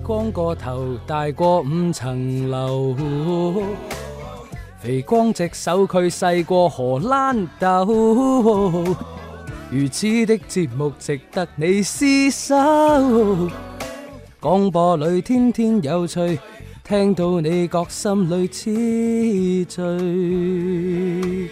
光個頭大過5層樓，肥光隻手佢細過荷蘭豆，如此的節目值得你廝守。廣播裏天天有趣，聽到你覺心裏痴醉。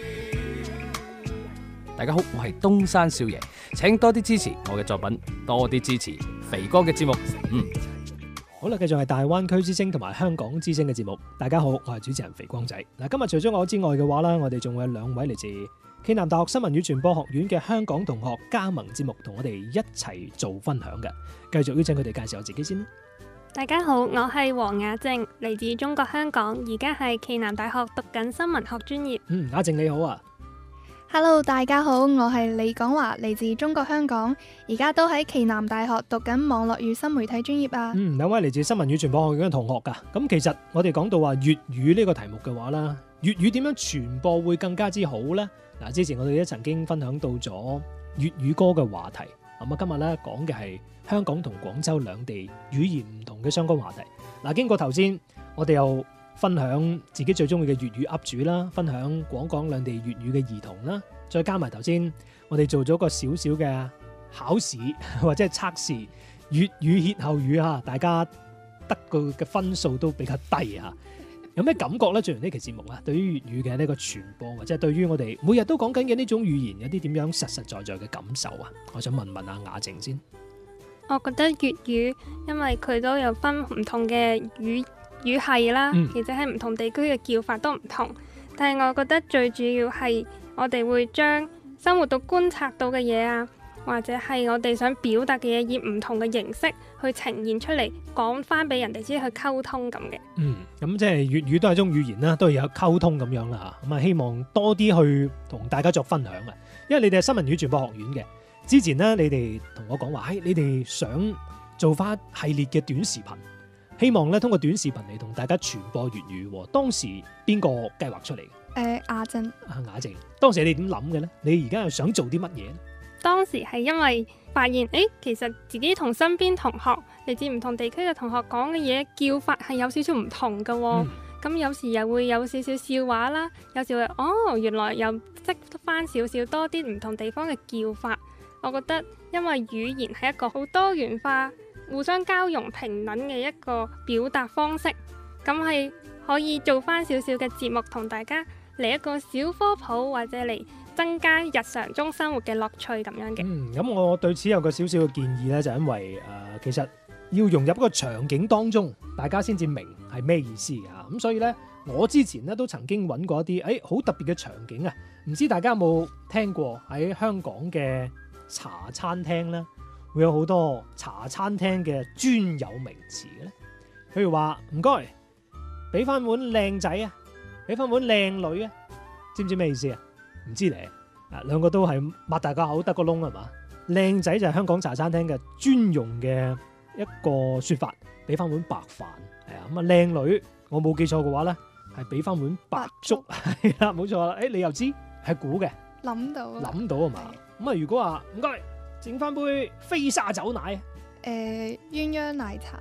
大家好，我係東山少爺，請多啲支持我嘅作品，多啲支持肥哥嘅節目。 好啦，繼續係大灣區之聲同埋香港之聲嘅節目。大家好，我係主持人肥光仔。嗱，今日除咗我之外嘅話啦，我哋仲有2位嚟自暨南大學新聞與傳播學院嘅香港同學加盟節目，同我哋一齊做分享嘅。繼續邀請佢哋介紹我自己先。 大家好，我係黃雅靜，嚟自中國香港，而家係暨南大學讀緊新聞學專業。 雅靜你好啊。 Hello， 大家好，我係李廣華，嚟自中國香港，而家都喺暨南大學讀緊網絡與新媒體專業啊。 2位嚟自新聞與傳播學院嘅同學噶。咁其實我哋講到話粵語呢個題目嘅話啦，粵語點樣傳播會更加之好呢？嗱，之前我哋都曾經分享到咗粵語歌嘅話題，咁啊今日咧講嘅係香港同廣州兩地語言唔同嘅相關話題。嗱，經過頭先我哋又分享自己最中意嘅粵語 up 主啦，分享廣港兩地粵語嘅兒童啦，再加埋頭先我哋做咗個少少嘅考試或者係測試粵語歇後語啊，大家得個嘅分數都比較低啊。有咩感覺咧？做完呢期節目啊，對於粵語嘅呢個傳播，或者係對於我哋每日都講緊嘅呢種語言，有啲點樣實實在在嘅感受啊？我想問問阿雅靜先。 我覺得粵語，因為佢都有分唔同嘅語系啦，而且喺唔同地區嘅叫法都唔同。但係我覺得最主要係我哋會將生活到觀察到嘅嘢啊，或者係我哋想表達嘅嘢，以唔同嘅形式去呈現出嚟，講翻俾人哋知，去溝通咁嘅。 咁即係粵語都係一種語言啦，都係有溝通咁樣啦嚇。咁啊，希望多啲去同大家作分享啊。因為你哋係新聞與傳播學院嘅，之前呢，你哋同我講話，你哋想做翻系列嘅短視頻，希望咧通過短視頻嚟同大家傳播粵語。當時邊個計劃出嚟嘅？ 雅靜。 雅靜，當時你點諗嘅咧？你而家又想做啲乜嘢？ 當時係因為發現，其實自己同身邊同學嚟自唔同地區嘅同學講嘅嘢叫法係有少少唔同嘅喎。咁有時又會有少少笑話啦，有時會原來又識翻少少多啲唔同地方嘅叫法。我覺得因為語言係一個好多元化、互相交融、平等嘅一個表達方式，咁係可以做翻少少嘅節目，同大家嚟一個小科普，或者嚟增加日常中生活嘅樂趣咁樣嘅。 咁我對此有個少少嘅建議呢，就因為其實要融入一個場景當中，大家先至明係咩意思嘅嚇。咁所以呢，我之前呢都曾經揾過一啲好特別嘅場景啊，唔知大家有冇聽過喺香港嘅茶餐廳咧，會有好多茶餐廳嘅專有名詞嘅咧。譬如話唔該，俾翻碗靚仔啊，俾翻碗靚女啊，知唔知咩意思啊？唔知咧，兩個都係擘大個口得個窿係嘛？靚仔就係香港茶餐廳嘅專用嘅一個説法，俾翻碗白飯係啊。咁啊，靚女我冇記錯嘅話咧，係俾翻碗白粥係啦，冇錯啦。你又知係估嘅，諗到啊嘛。咁啊，如果話唔該，整翻杯飛沙走奶， 鴛鴦奶茶，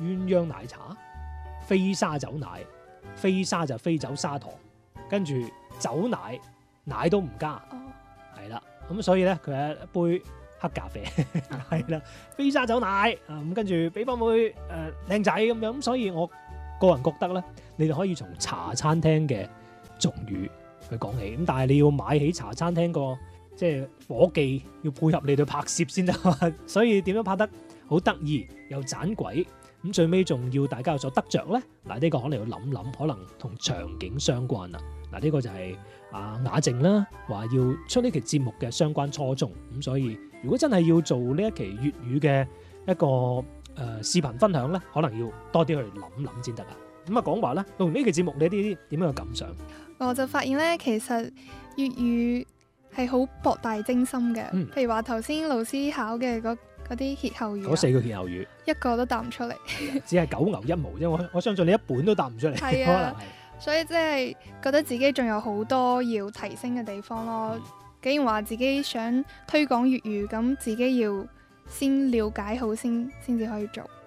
飛沙走奶，飛沙就飛走砂糖，跟住走奶都唔加，係啦。咁所以咧，佢係一杯黑咖啡，係啦，飛沙走奶咁跟住俾翻杯靚仔咁樣。咁所以我個人覺得咧，你哋可以從茶餐廳嘅俗語去講起。咁但係你要買起茶餐廳個即係夥計要配合你對拍攝先得，所以點樣拍得好得意又盞鬼，咁最尾仲要大家有所得着咧。嗱，呢個可能要諗諗，可能同場景相關啦。嗱，呢個就係雅靜啦，話要出呢期節目嘅相關初衷。咁所以如果真係要做呢一期粵語嘅一個視頻分享咧，可能要多啲去諗諗先得啊。咁啊，講話啦，錄完呢期節目，你啲點樣嘅感想？ 我就發現咧，其實粵語係好博大精深嘅。譬如話頭先老師考嘅嗰啲歇後語， 嗰4個歇後語一個都答唔出嚟， 只係九牛一毛啫。我相信你一本都答唔出嚟， 係啊， 可能係。 所以即係覺得自己仲有好多要提升嘅地方咯。既然話自己想推廣粵語，咁自己要先了解好先至可以做。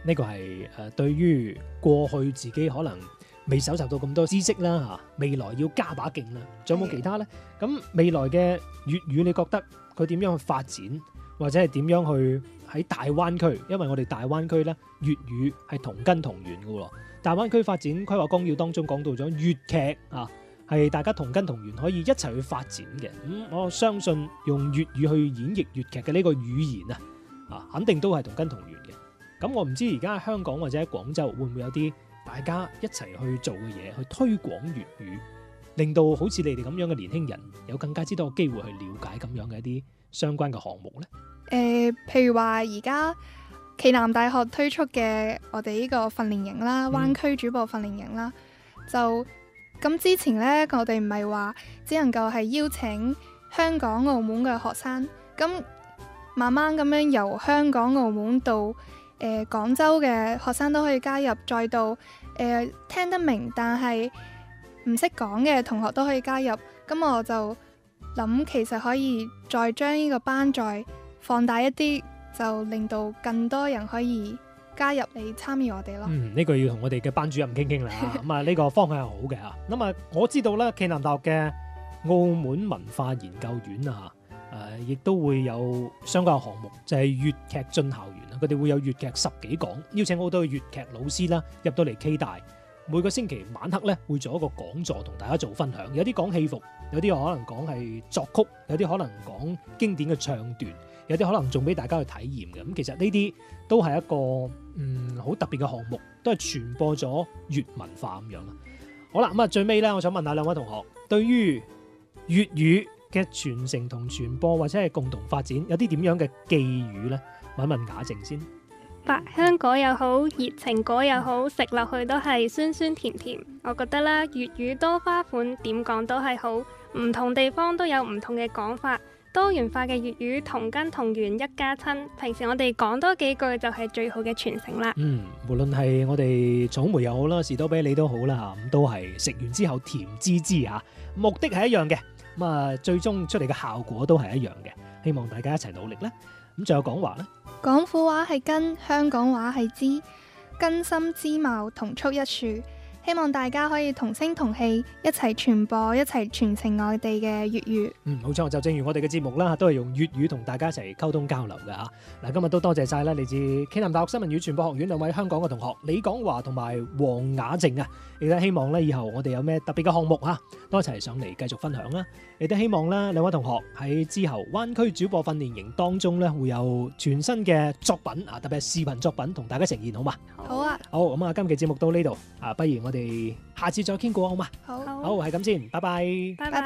呢個係對於過去自己可能未搜集到咁多知識啦嚇，未來要加把勁啦。仲有冇其他呢？咁未來嘅粵語，你覺得佢點樣去發展，或者係點樣去喺大灣區？因為我哋大灣區咧，粵語係同根同源嘅喎。大灣區發展規劃綱要當中講到咗粵劇啊，係大家同根同源，可以一齊去發展嘅。我相信用粵語去演繹粵劇嘅呢個語言啊，肯定都係同根同源嘅。咁我唔知而家喺香港或者喺廣州會唔會有啲大家一齊去做嘅嘢，去推廣粵語，令到好似你哋咁樣嘅年輕人有更加之多嘅機會去了解咁樣嘅一啲相關嘅項目呢？ 譬如話而家暨南大學推出嘅我哋呢個訓練營啦，灣區主播訓練營啦，就咁之前呢，我哋唔係話只能夠係邀請香港、澳門嘅學生，咁慢慢咁樣由香港、澳門到廣州嘅學生都可以加入，再到聽得明但係唔識講嘅同學都可以加入。咁我就諗其實可以再將呢個班再放大一啲，就令到更多人可以加入嚟參與我哋咯。 呢個要同我哋嘅班主任傾傾啦。咁啊，呢個方向係好嘅嚇。咁啊，我知道咧，暨南大學嘅澳門文化研究院啊，亦都會有相關嘅項目，就係粵劇進校園啊。佢哋會有粵劇10幾講，邀請好多嘅粵劇老師啦入到嚟暨大。每個星期晚黑咧會做一個講座，同大家做分享。有啲講戲服，有啲可能講係作曲，有啲可能講經典嘅唱段，有啲可能仲俾大家去體驗嘅。咁其實呢啲都係一個好特別嘅項目，都係傳播咗粵文化咁樣啦。好啦，咁啊最尾咧，我想問下兩位同學，對於粵語嘅傳承同傳播或者係共同發展，有啲點樣嘅寄語咧？問一問雅靜先。 百香果又好，熱情果又好，食落去都係酸酸甜甜。我覺得啦，粵語多花款，點講都係好。唔同地方都有唔同嘅講法，多元化嘅粵語同根同源一家親。平時我哋講多幾句就係最好嘅傳承啦。 無論係我哋草莓又好啦，士多啤梨都好啦，咁都係食完之後甜滋滋嚇，目的係一樣嘅。咁啊，最終出嚟嘅效果都係一樣嘅。希望大家一齊努力啦。咁仲有講話呢？ 廣府話係根，香港話係枝，根深枝茂，同出一處。希望大家可以同聲同氣，一齊傳播，一齊傳承我哋嘅粵語。 冇錯，就正如我哋嘅節目啦，都係用粵語同大家一齊溝通交流嘅嚇。嗱，今日都多謝晒啦，嚟自暨南大學新聞與傳播學院兩位香港嘅同學李廣華同埋黃雅靜啊！亦都希望咧以後我哋有咩特別嘅項目啊，都一齊上嚟繼續分享啦。亦都希望咧兩位同學喺之後灣區主播訓練營當中咧會有全新嘅作品啊，特別係視頻作品同大家呈現，好嘛？ 好啊！ 好，咁啊，今期節目到呢度啊，不如我哋下次再傾過好嘛？ 好， 係咁先，拜拜。 拜拜。